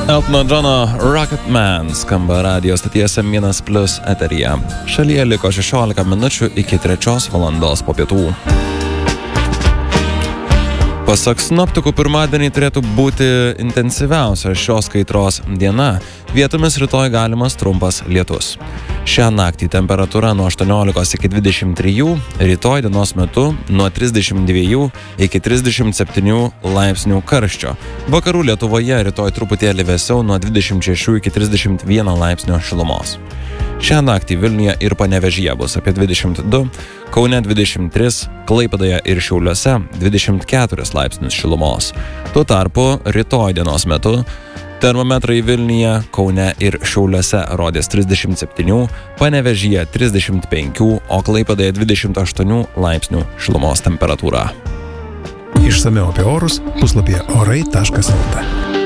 Eltono Johno Rocketman skamba radio stoties M1+ eteryje. Šalyje liko 16 minučių iki 3 valandos po pietų. Pasak sinoptikų, pirmadienį turėtų būti intensyviausia šios kaitros diena. Vietomis rytoj galimas trumpas lietus. Šią naktį temperatūra nuo 18 iki 23, rytoj dienos metu nuo 32 iki 37 laipsnių karščio. Vakarų Lietuvoje rytoj truputėlį vėsiau nuo 26 iki 31 laipsnio šilumos. Šią naktį Vilniuje ir Panevėžyje bus apie 22, Kaune 23, Klaipėdoje ir Šiauliuose 24 laipsnius šilumos. Tuo tarpu rytoj dienos metu termometrai Vilniuje, Kaune ir Šiauliuose rodės 37, Panevėžyje 35, o Klaipėdoje 28 laipsnių šilumos temperatūra. Išsamiau apie orus puslapyje orai.lt.